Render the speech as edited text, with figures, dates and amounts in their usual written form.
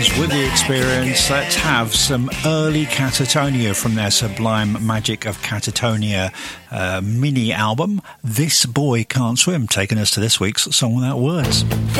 With the experience, let's have some early Catatonia from their Sublime Magic of Catatonia mini album, This Boy Can't Swim, taking us to this week's Song Without Words.